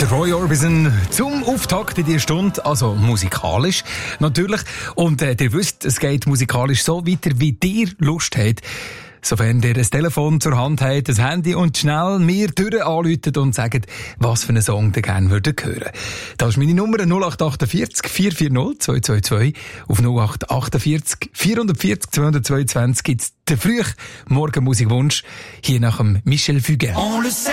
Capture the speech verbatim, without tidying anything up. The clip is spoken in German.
Der Roy Orbison zum Auftakt in dieser Stunde, also musikalisch natürlich. Und äh, ihr wisst, es geht musikalisch so weiter, wie ihr Lust habt. Sofern ihr ein Telefon zur Hand habt, ein Handy und schnell mir Türen anruft und sagt, was für einen Song ihr gerne würdet hören. Das ist meine Nummer null acht achtundvierzig vier vier null zwei zwei zwei. Auf null acht achtundvierzig vierhundertvierzig zweihundertzweiundzwanzig gibt's den frühen Morgenmusikwunsch hier nach dem Michel Fugain.